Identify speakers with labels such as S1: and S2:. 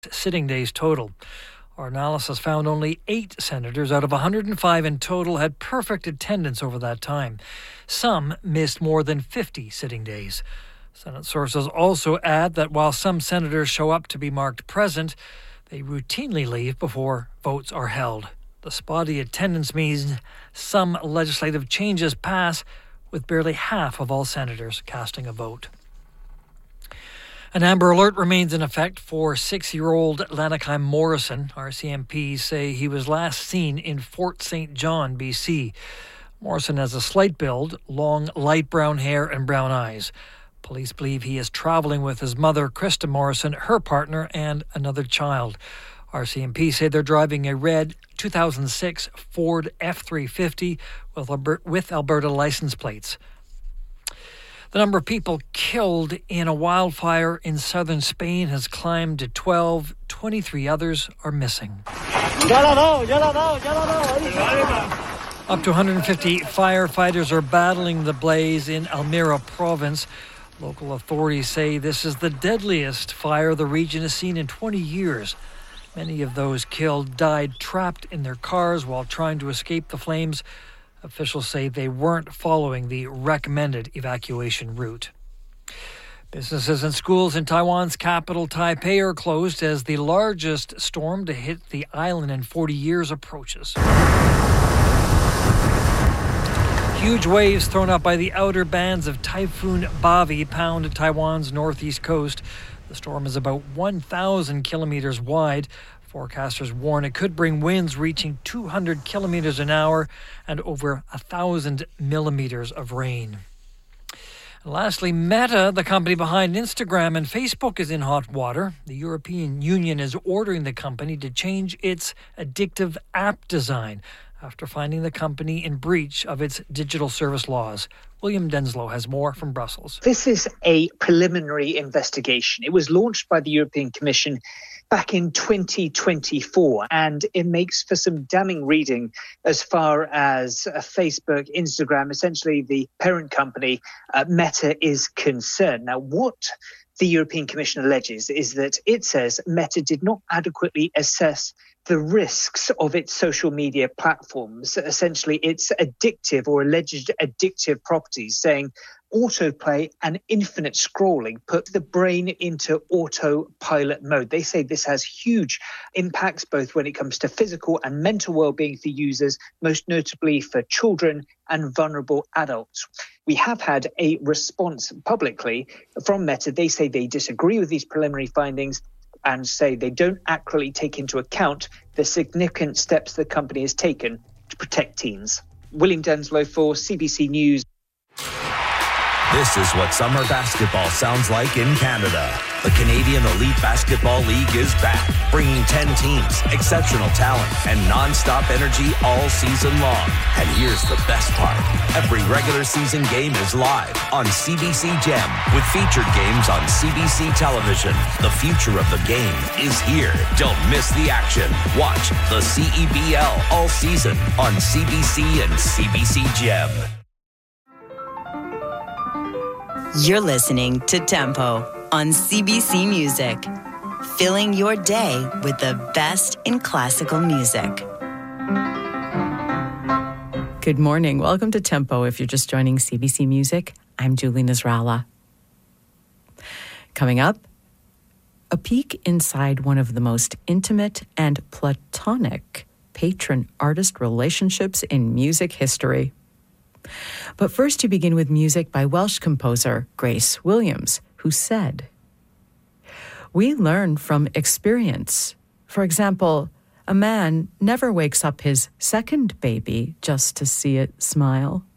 S1: sitting days total. Our analysis found only 8 senators out of 105 in total had perfect attendance over that time. Some missed more than 50 sitting days. Senate sources also add that while some senators show up to be marked present, they routinely leave before votes are held. The spotty attendance means some legislative changes pass with barely half of all senators casting a vote. An Amber Alert remains in effect for 6-year-old Lanarkheim Morrison. RCMP say he was last seen in Fort St. John, BC. Morrison has a slight build, long light brown hair and brown eyes. Police believe he is travelling with his mother, Krista Morrison, her partner, and another child. RCMP say they're driving a red 2006 Ford F-350 with Alberta license plates. The number of people killed in a wildfire in southern Spain has climbed to 12. 23 others are missing. Up to 150 firefighters are battling the blaze in Almeria province. Local authorities say this is the deadliest fire the region has seen in 20 years. Many of those killed died trapped in their cars while trying to escape the flames. Officials say they weren't following the recommended evacuation route. Businesses and schools in Taiwan's capital, Taipei, are closed as the largest storm to hit the island in 40 years approaches. Huge waves thrown up by the outer bands of Typhoon Bavi pound Taiwan's northeast coast. The storm is about 1,000 kilometers wide. Forecasters warn it could bring winds reaching 200 kilometers an hour and over 1,000 millimeters of rain. And lastly, Meta, the company behind Instagram and Facebook, is in hot water. The European Union is ordering the company to change its addictive app design after finding the company in breach of its digital service laws. William Denslow has more from Brussels.
S2: This is a preliminary investigation. It was launched by the European Commission back in 2024, and it makes for some damning reading as far as Facebook, Instagram, essentially the parent company, Meta, is concerned. Now, what the European Commission alleges is that it says Meta did not adequately assess the risks of its social media platforms, essentially its addictive or alleged addictive properties, saying autoplay and infinite scrolling put the brain into autopilot mode. They say this has huge impacts both when it comes to physical and mental well-being for users, most notably for children and vulnerable adults. We have had a response publicly from Meta. They say they disagree with these preliminary findings and say they don't accurately take into account the significant steps the company has taken to protect teens. William Denslow for CBC News.
S3: This is what summer basketball sounds like in Canada. The Canadian Elite Basketball League is back, bringing 10 teams, exceptional talent, and non-stop energy all season long. And here's the best part. Every regular season game is live on CBC Gem with featured games on CBC television. The future of the game is here. Don't miss the action. Watch the CEBL all season on CBC and CBC Gem.
S4: You're listening to Tempo on CBC Music, filling your day with the best in classical music.
S5: Good morning. Welcome to Tempo. If you're just joining CBC Music, I'm Julie Nasrallah. Coming up, a peek inside one of the most intimate and platonic patron-artist relationships in music history. But first, to begin with music by Welsh composer Grace Williams, who said, "We learn from experience. For example, a man never wakes up his second baby just to see it smile."